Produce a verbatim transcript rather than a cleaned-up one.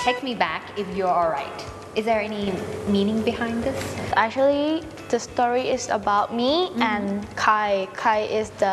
Take me back if you're alright. Is there any meaning behind this? Actually, the story is about me mm-hmm. and Kai. Kai is the